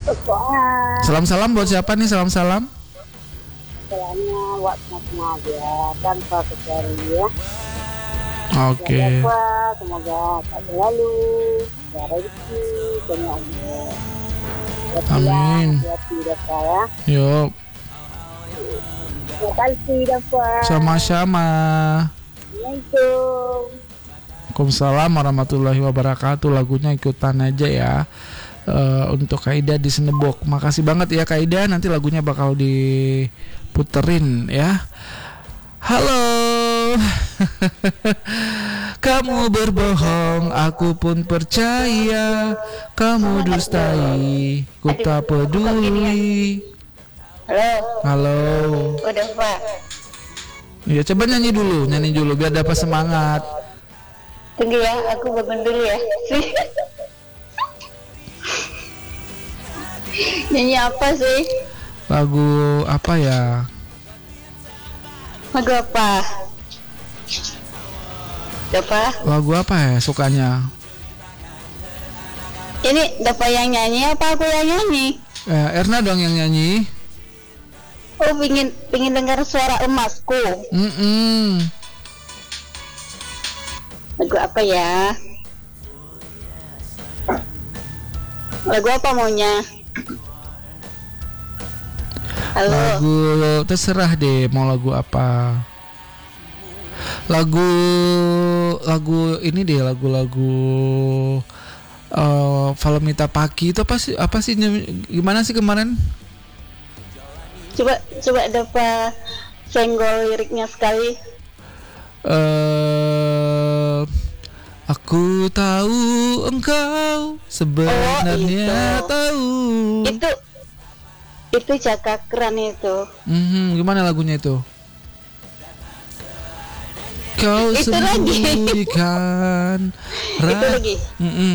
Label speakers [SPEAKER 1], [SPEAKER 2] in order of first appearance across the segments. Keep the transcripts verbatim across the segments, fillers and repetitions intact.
[SPEAKER 1] Salam-salam buat siapa nih? Salam-salam.
[SPEAKER 2] Salamnya buat semua dia tanpa kecuali ya.
[SPEAKER 1] Oke. Okay.
[SPEAKER 2] Semoga tak selalu ya rezeki banyak umur.
[SPEAKER 1] Amin.
[SPEAKER 2] Hati-hati dapat ya.
[SPEAKER 1] Yuk.
[SPEAKER 2] Terima kasih dapat.
[SPEAKER 1] Sama-sama.
[SPEAKER 2] Assalamualaikum.
[SPEAKER 1] Waalaikumsalam warahmatullahi wabarakatuh. Lagunya ikutan aja ya. Uh, untuk Kaida di Senebok. Makasih banget ya Kaida. Nanti lagunya bakal diputerin ya. Halo. Kamu berbohong, aku pun percaya. Kamu dustai, ku tak peduli.
[SPEAKER 2] Halo.
[SPEAKER 1] Halo.
[SPEAKER 2] Udah Pak.
[SPEAKER 1] Ya coba nyanyi dulu, nyanyi dulu biar dapat semangat.
[SPEAKER 2] Tunggu ya, aku bangun dulu ya. Nyanyi apa sih?
[SPEAKER 1] Lagu apa ya?
[SPEAKER 2] Lagu apa? Apa?
[SPEAKER 1] Lagu apa ya sukanya?
[SPEAKER 2] Ini Dapat yang nyanyi apa aku yang nyanyi?
[SPEAKER 1] Eh, Erna dong yang nyanyi.
[SPEAKER 2] Oh, pingin pingin dengar suara emasku.
[SPEAKER 1] Mm-mm.
[SPEAKER 2] Lagu apa ya? Lagu apa maunya? Halo.
[SPEAKER 1] Lagu terserah deh mau lagu apa. Lagu lagu ini deh lagu-lagu uh, Valemita Paki itu apa sih apa sih gimana sih kemarin?
[SPEAKER 2] Coba coba Dapat senggol liriknya sekali.
[SPEAKER 1] Uh, aku tahu engkau sebenarnya
[SPEAKER 2] oh, itu.
[SPEAKER 1] tahu.
[SPEAKER 2] Itu itu cakakran itu.
[SPEAKER 1] Mm-hmm, gimana lagunya itu? Kau
[SPEAKER 2] itu
[SPEAKER 1] sembunyikan
[SPEAKER 2] lagi. Itu lagi.
[SPEAKER 1] Mm-mm.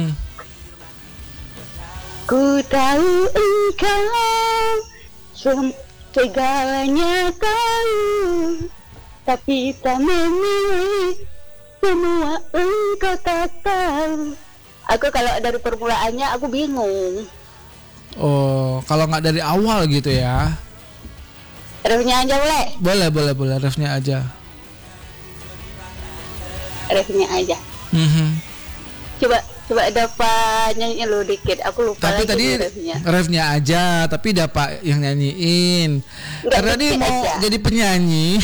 [SPEAKER 2] Ku tahu engkau segalanya tahu, tapi tak memilih semua engkau tak tahu. Aku kalau dari permulaannya aku bingung.
[SPEAKER 1] Oh, kalau nggak dari awal gitu ya?
[SPEAKER 2] Refnya aja boleh?
[SPEAKER 1] Boleh, boleh, boleh. Refnya aja.
[SPEAKER 2] Refnya aja.
[SPEAKER 1] Mm-hmm.
[SPEAKER 2] Coba, coba Dapat nyanyi lu dikit. Aku lupa
[SPEAKER 1] tapi
[SPEAKER 2] lagi
[SPEAKER 1] tadi
[SPEAKER 2] refnya.
[SPEAKER 1] Refnya aja, tapi Dapat yang nyanyiin.
[SPEAKER 2] Nggak,
[SPEAKER 1] karena dia mau
[SPEAKER 2] aja.
[SPEAKER 1] Jadi penyanyi.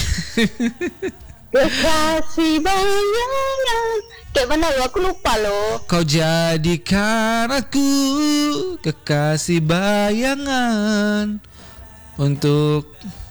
[SPEAKER 2] Kekasih bayangan. Kayak mana lo? Aku lupa lo.
[SPEAKER 1] Kau jadikan aku kekasih bayangan untuk